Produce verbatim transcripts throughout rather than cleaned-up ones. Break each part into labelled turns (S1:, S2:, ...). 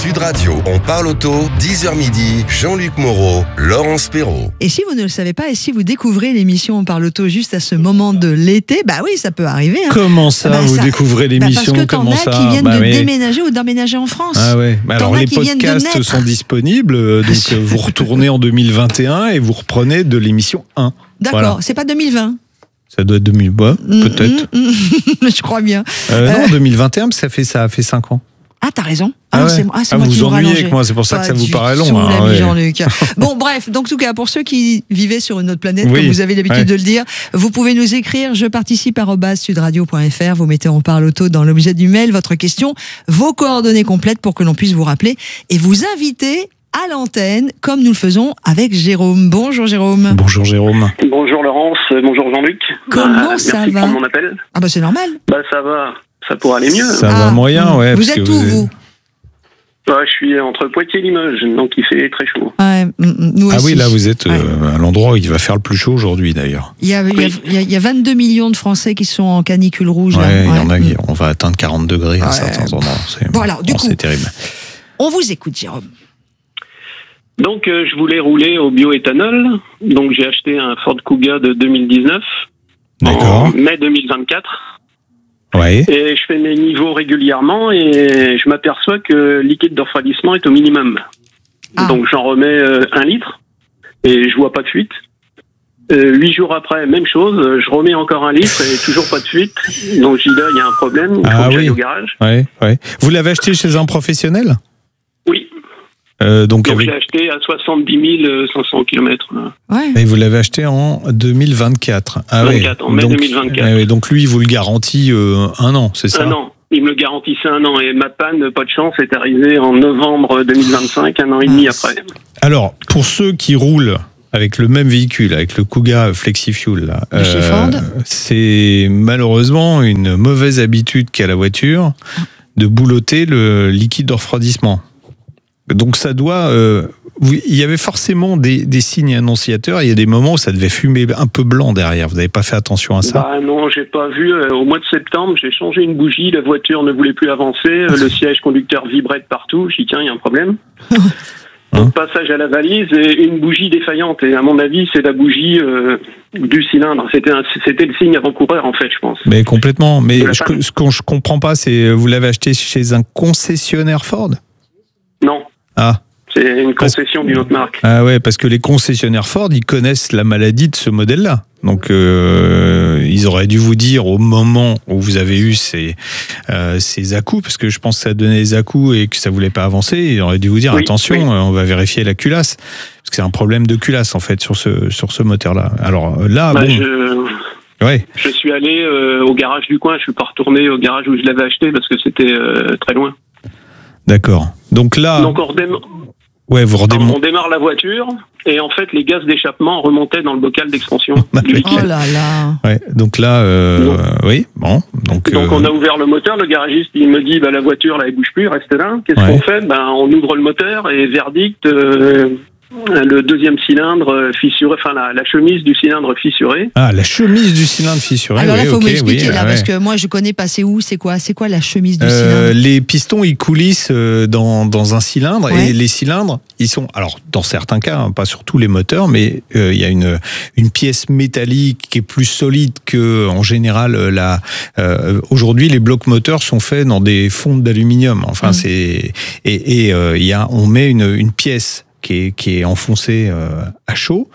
S1: Sud Radio, on parle auto, dix heures midi, Jean-Luc Moreau, Laurence Perrault.
S2: Et si vous ne le savez pas, et si vous découvrez l'émission On parle auto juste à ce moment de l'été, bah oui, ça peut arriver. Hein.
S3: Comment ça, bah, vous ça... découvrez l'émission?
S2: bah Parce que t'en as qui viennent bah, de oui. déménager ou d'emménager en France.
S3: Ah ouais. Bah, alors les podcasts sont disponibles, donc vous retournez en deux mille vingt et un et vous reprenez de l'émission un.
S2: D'accord, voilà. C'est pas deux mille vingt.
S3: Ça doit être deux mille vingt, bah, peut-être.
S2: Mmh, mmh, je crois bien.
S3: Euh, non, euh... deux mille vingt et un, ça fait ça a fait cinq ans.
S2: Ah, t'as raison. Ah,
S3: ah,
S2: non,
S3: ouais.
S2: c'est, ah, c'est
S3: ah
S2: moi
S3: vous
S2: qui
S3: vous ennuyez avec moi, c'est pour ça
S2: pas
S3: que ça vous paraît long.
S2: Tout,
S3: hein,
S2: l'ami
S3: ouais.
S2: Jean-Luc. Bon, bref, donc en tout cas, pour ceux qui vivaient sur une autre planète,
S3: oui,
S2: comme vous avez l'habitude
S3: ouais.
S2: de le dire, vous pouvez nous écrire je participe arobase sudradio point f r. Vous mettez On parle auto dans l'objet du mail, votre question, vos coordonnées complètes pour que l'on puisse vous rappeler et vous inviter à l'antenne, comme nous le faisons avec Jérôme. Bonjour Jérôme.
S3: Bonjour Jérôme.
S4: Bonjour Laurence, bonjour Jean-Luc.
S2: Comment
S4: euh,
S2: ça
S4: merci
S2: va?
S4: Merci de mon appel.
S2: Ah bah c'est normal.
S4: Bah ça va, ça pourrait aller mieux.
S3: Ça
S2: ah,
S3: va moyen, ouais.
S2: Vous êtes où vous, vous
S4: Ouais, je suis entre Poitiers et Limoges, donc il fait très chaud.
S2: Ouais, nous aussi.
S3: Ah oui, là vous êtes
S2: ouais.
S3: euh, à l'endroit où il va faire le plus chaud aujourd'hui d'ailleurs.
S2: Il y a, oui. il y a, il y a vingt-deux millions de Français qui sont en canicule rouge.
S3: Ouais,
S2: là.
S3: il y en a,
S2: ouais.
S3: on va atteindre quarante degrés à ouais. certains endroits. C'est,
S2: bon alors, du
S3: bon,
S2: coup,
S3: c'est terrible.
S2: On vous écoute Jérôme.
S4: Donc euh, je voulais rouler au bioéthanol, donc j'ai acheté un Ford Kuga de deux mille dix-neuf.
S3: D'accord.
S4: En mai deux mille vingt-quatre.
S3: Ouais.
S4: Et je fais mes niveaux régulièrement et je m'aperçois que le liquide de refroidissement est au minimum. Ah. Donc j'en remets euh, un litre et je vois pas de fuite. Euh, huit jours après, même chose, je remets encore un litre et toujours pas de fuite. Donc je dis là, il y a un problème, il faut
S3: ah,
S4: que
S3: oui.
S4: j'aille au garage.
S3: Ouais, ouais. Vous l'avez acheté chez un professionnel ?
S4: Oui.
S3: Euh, donc
S4: donc
S3: avec...
S4: j'ai acheté à soixante-dix mille cinq cents kilomètres.
S2: Ouais.
S3: Et vous l'avez acheté en deux mille vingt-quatre. Ah
S4: vingt-quatre,
S3: ouais.
S4: en mai
S3: donc,
S4: deux mille vingt-quatre.
S3: Euh, donc lui, il vous le garantit euh, un an, c'est ça ?
S4: Un an. Il me le garantissait un an. Et ma panne, pas de chance, est arrivée en novembre deux mille vingt-cinq, un an et demi après.
S3: Alors, pour ceux qui roulent avec le même véhicule, avec le Kuga FlexiFuel, là,
S2: de chez Ford,
S3: c'est malheureusement une mauvaise habitude qu'a la voiture de boulotter le liquide de refroidissement. Donc ça doit... Euh, il y avait forcément des, des signes annonciateurs, il y a des moments où ça devait fumer un peu blanc derrière, vous n'avez pas fait attention à ça?
S4: Bah non, j'ai pas vu. Au mois de septembre, j'ai changé une bougie, la voiture ne voulait plus avancer, le siège conducteur vibrait de partout, je dis tiens, il y a un problème. Donc, passage à la valise et une bougie défaillante. Et à mon avis, c'est la bougie euh, du cylindre. C'était, un, c'était le signe avant-coureur, en fait, je pense.
S3: Mais complètement. Mais je, ce que je comprends pas, c'est vous l'avez acheté chez un concessionnaire Ford ?
S4: Non.
S3: Ah.
S4: C'est une concession parce... d'une autre marque.
S3: Ah ouais, parce que les concessionnaires Ford, ils connaissent la maladie de ce modèle-là. Donc, euh, ils auraient dû vous dire au moment où vous avez eu ces, euh, ces à-coups, parce que je pense que ça a donné des à-coups et que ça voulait pas avancer, ils auraient dû vous dire, oui, attention, oui. on va vérifier la culasse. Parce que c'est un problème de culasse, en fait, sur ce, sur ce moteur-là. Alors là,
S4: bah,
S3: bon...
S4: Je...
S3: Ouais.
S4: Je suis allé euh, au garage du coin, je suis pas retourné au garage où je l'avais acheté parce que c'était euh, très loin.
S3: D'accord. Donc là...
S4: Donc on redémarre...
S3: Ouais, vous redémarrez.
S4: On démarre la voiture et en fait les gaz d'échappement remontaient dans le bocal d'expansion du liquide.
S2: Oh là là.
S3: Ouais, donc là, euh, donc, oui, bon. Donc,
S4: donc
S3: euh...
S4: on a ouvert le moteur, le garagiste il me dit bah la voiture là elle bouge plus, restez là. Qu'est-ce ouais. qu'on fait? Ben on ouvre le moteur et verdict, euh, le deuxième cylindre fissuré, enfin la, la chemise du cylindre fissurée.
S3: Ah, la chemise du cylindre fissuré.
S2: Alors là,
S3: oui,
S2: faut
S3: okay,
S2: m'expliquer
S3: oui,
S2: là,
S3: ah,
S2: parce
S3: ouais.
S2: que moi je connais pas. C'est où, c'est quoi, c'est quoi la chemise du
S3: euh,
S2: cylindre?
S3: Les pistons ils coulissent dans dans un cylindre ouais. et les cylindres ils sont, alors dans certains cas, hein, pas sur tous les moteurs, mais il euh, y a une une pièce métallique qui est plus solide que en général la. Euh, aujourd'hui, les blocs moteurs sont faits dans des fonds d'aluminium. Enfin, mmh. c'est et et euh, il y a on met une une pièce qui est, qui est enfoncé euh, à chaud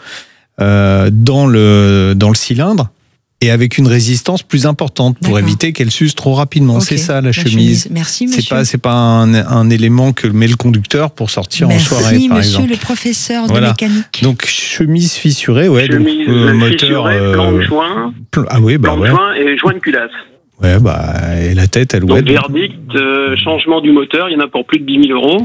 S3: euh, dans, le, dans le cylindre et avec une résistance plus importante pour D'accord. éviter qu'elle s'use trop rapidement. Okay. C'est ça la, la chemise. chemise.
S2: Merci monsieur.
S3: C'est pas, c'est pas un, un élément que met le conducteur pour sortir
S2: Merci,
S3: en soirée par
S2: monsieur
S3: exemple.
S2: Le professeur de
S3: voilà.
S2: mécanique.
S3: Donc chemise fissurée, ouais.
S4: Chemise
S3: donc, euh, moteur,
S4: fissurée,
S3: euh,
S4: plan de joint,
S3: pl- ah oui, bah
S4: plan
S3: ouais.
S4: de joint et joint de culasse.
S3: Ouais, bah et la tête, elle
S4: Donc
S3: ouais,
S4: verdict, euh, changement du moteur, il y en a pour plus de dix mille euros.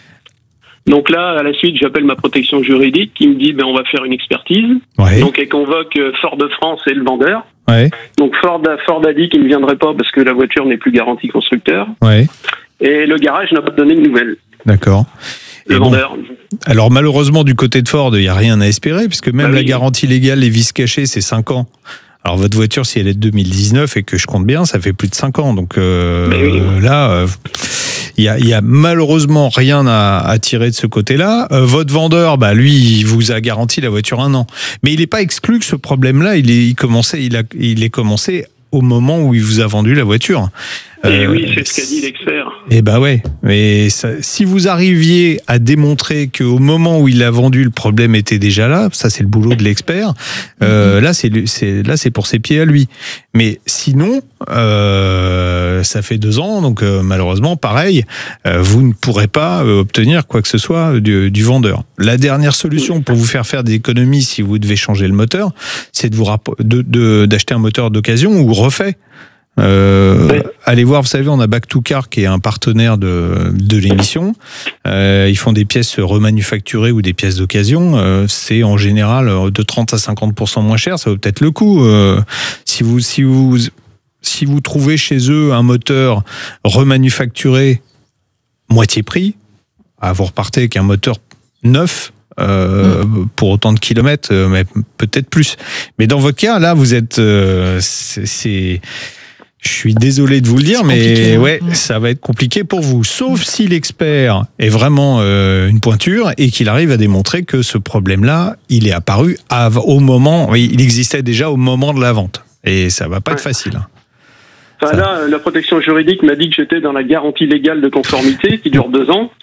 S4: Donc là, à la suite, j'appelle ma protection juridique qui me dit ben, on va faire une expertise.
S3: Ouais.
S4: Donc elle convoque Ford de France et le vendeur.
S3: Ouais.
S4: Donc Ford a, Ford a dit qu'il ne viendrait pas parce que la voiture n'est plus garantie constructeur.
S3: Ouais.
S4: Et le garage n'a pas donné de nouvelles.
S3: D'accord.
S4: Le
S3: et
S4: vendeur.
S3: Bon, alors malheureusement, du côté de Ford, il n'y a rien à espérer puisque même bah, la oui. garantie légale, les vis cachées, c'est cinq ans. Alors votre voiture, si elle est de deux mille dix-neuf et que je compte bien, ça fait plus de cinq ans. Donc euh, oui. là... Euh, il y a, il y a malheureusement rien à, à tirer de ce côté-là. Euh, votre vendeur, bah lui, il vous a garanti la voiture un an, mais il n'est pas exclu que ce problème-là, il est, il commençait, il a, il est commencé au moment où il vous a vendu la voiture.
S4: Et
S3: euh,
S4: oui, c'est ce qu'a dit l'expert.
S3: Eh ben ouais, mais ça, si vous arriviez à démontrer qu'au moment où il a vendu, le problème était déjà là, ça c'est le boulot de l'expert. Euh, là c'est, c'est là c'est pour ses pieds à lui. Mais sinon, euh, ça fait deux ans, donc euh, malheureusement, pareil, euh, vous ne pourrez pas euh, obtenir quoi que ce soit du, du vendeur. La dernière solution pour vous faire faire des économies, si vous devez changer le moteur, c'est de vous rapp- de, de, d'acheter un moteur d'occasion ou refait. Euh, oui. Allez voir, vous savez, on a Back to Car qui est un partenaire de, de l'émission. Euh, ils font des pièces remanufacturées ou des pièces d'occasion. Euh, c'est en général de trente à cinquante pour cent moins cher. Ça vaut peut-être le coup. Euh, si vous, si vous, si vous trouvez chez eux un moteur remanufacturé moitié prix, à vous repartez avec un moteur neuf. Euh, mmh. Pour autant de kilomètres, euh, mais peut-être plus. Mais dans votre cas, là, vous êtes, euh, c'est, c'est je suis désolé de vous le dire, c'est mais ouais, mmh. ça va être compliqué pour vous. Sauf mmh. si l'expert est vraiment euh, une pointure et qu'il arrive à démontrer que ce problème-là, il est apparu à, au moment, il existait déjà au moment de la vente. Et ça va pas ouais. être facile.
S4: Enfin, ça... Là, la protection juridique m'a dit que j'étais dans la garantie légale de conformité qui dure deux ans.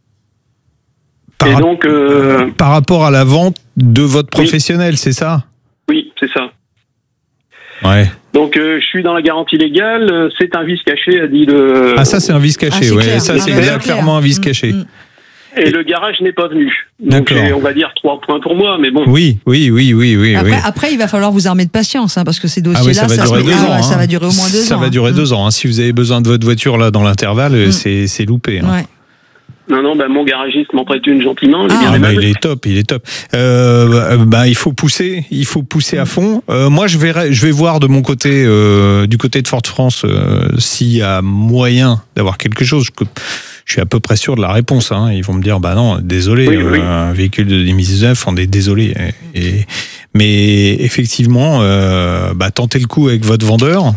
S3: Par,
S4: et donc, euh...
S3: par rapport à la vente de votre professionnel, oui. c'est ça ?
S4: Oui, c'est ça.
S3: Ouais.
S4: Donc, euh, je suis dans la garantie légale, c'est un vice caché, a dit le...
S3: Ah, ça, c'est un vice caché, ah, ouais. Clair. Ça, c'est ah, clairement un vice caché.
S4: Mmh. Et, et le garage n'est pas venu. Donc, j'ai, on va dire, trois points pour moi, mais bon.
S3: Oui, oui, oui, oui, oui.
S2: Après,
S3: oui.
S2: après il va falloir vous armer de patience, hein, parce que ces dossiers-là,
S3: ah oui, ça, va
S2: ça,
S3: durer deux ans, hein.
S2: ça va durer au moins deux
S3: ça
S2: ans.
S3: Ça va durer
S2: hein.
S3: deux ans. Hein. Si vous avez besoin de votre voiture, là, dans l'intervalle, mmh. c'est, c'est loupé. Hein.
S2: Ouais.
S4: Non, non, bah, mon garagiste m'en prête une gentiment.
S3: Il, ah, bah, il est top, il est top. Euh, bah, il faut pousser, il faut pousser à fond. Euh, moi, je vais, je vais voir de mon côté, euh, du côté de Ford France, euh, s'il y a moyen d'avoir quelque chose. Je, je suis à peu près sûr de la réponse. Hein. Ils vont me dire, bah non, désolé, oui, oui. Euh, un véhicule de deux mille dix-neuf, on est désolé. Et, et, mais effectivement, euh, bah, tentez le coup avec votre vendeur.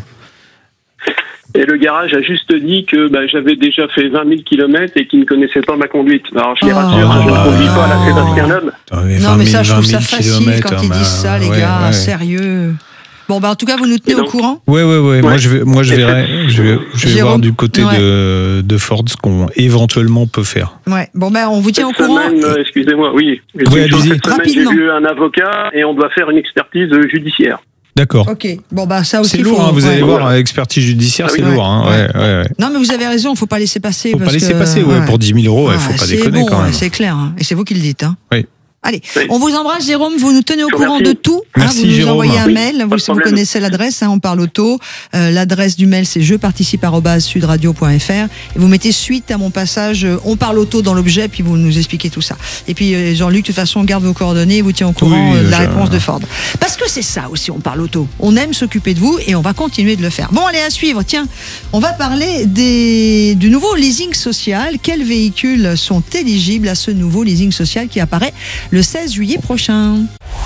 S4: Et le garage a juste dit que bah, j'avais déjà fait vingt mille kilomètres et qu'il ne connaissait pas ma conduite. Alors je les rassure, oh, hein, je ne conduis pas à la Sébastien Loeb.
S2: Non mais ça, je trouve ça facile quand ils disent ça, les ouais, gars, ouais. sérieux. Bon, bah en tout cas, vous nous tenez donc, au courant.
S3: Ouais, ouais, ouais. ouais. Moi, je vais, moi, je verrai. Je vais, je vais voir du côté ouais. de, de Ford ce qu'on éventuellement peut faire.
S2: Ouais. Bon, ben, bah, on vous tient
S4: cette
S2: au courant.
S4: Semaine, euh, excusez-moi, oui.
S3: Oui, allez-y.
S4: Cette semaine, j'ai vu un avocat et on doit faire une expertise judiciaire.
S3: D'accord.
S2: Ok. Bon bah ça aussi.
S3: C'est lourd,
S2: faut...
S3: hein, vous allez
S2: ouais.
S3: voir, expertise judiciaire, ah, oui, c'est ouais. lourd. Hein, ouais. Ouais, ouais, ouais.
S2: Non mais vous avez raison, il faut pas laisser passer.
S3: Faut
S2: parce
S3: pas laisser
S2: que...
S3: passer, ouais,
S2: ouais.
S3: pour dix mille euros, il ouais, faut pas déconner
S2: bon,
S3: quand même.
S2: C'est clair, hein. Et c'est vous qui le dites. Hein.
S3: Oui.
S2: Allez, oui. On vous embrasse, Jérôme. Vous nous tenez au
S4: je
S2: courant
S4: remercie.
S2: de tout.
S3: Merci,
S2: hein, vous nous
S3: Jérôme.
S2: envoyez un
S4: oui,
S2: mail. Vous, vous connaissez l'adresse. Hein, on parle auto. Euh, l'adresse du mail, c'est je participe arobase sudradio point f r. Et vous mettez suite à mon passage. Euh, on parle auto dans l'objet, puis vous nous expliquez tout ça. Et puis euh, Jean-Luc, de toute façon, on garde vos coordonnées et vous tient au courant oui, euh, de la je... réponse de Ford. Parce que c'est ça aussi. On parle auto. On aime s'occuper de vous et on va continuer de le faire. Bon, allez à suivre. Tiens, on va parler des du nouveau leasing social. Quels véhicules sont éligibles à ce nouveau leasing social qui apparaît le seize juillet prochain?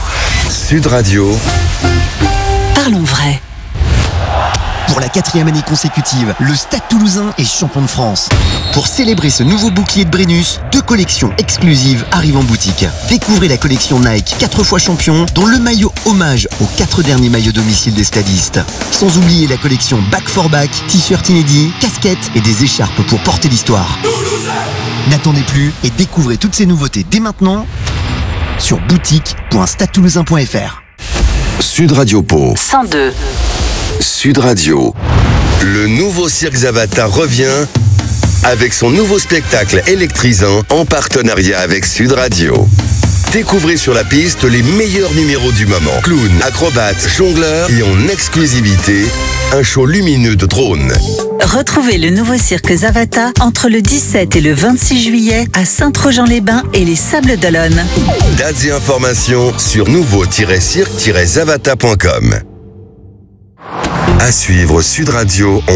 S1: Sud Radio.
S5: Parlons vrai. Pour la quatrième année consécutive, le Stade Toulousain est champion de France. Pour célébrer ce nouveau bouclier de Brennus, deux collections exclusives arrivent en boutique. Découvrez la collection Nike quatre fois champion, dont le maillot hommage aux quatre derniers maillots domicile des stadistes. Sans oublier la collection Back for Back, t-shirts inédits, casquettes et des écharpes pour porter l'histoire. Toulousain. N'attendez plus et découvrez toutes ces nouveautés dès maintenant sur boutique point stade toulousain point f r.
S1: Sud Radio Pau.
S5: cent deux.
S1: Sud Radio. Le nouveau Cirque Zavata revient avec son nouveau spectacle électrisant en partenariat avec Sud Radio. Découvrez sur la piste les meilleurs numéros du moment. Clowns, acrobates, jongleurs et en exclusivité, un show lumineux de drones.
S6: Retrouvez le nouveau cirque Zavata entre le dix-sept et le vingt-six juillet à Saint-Trojan-les-Bains et les Sables d'Olonne.
S1: Dates et informations sur nouveau tiret cirque tiret zavata point com. À suivre Sud Radio en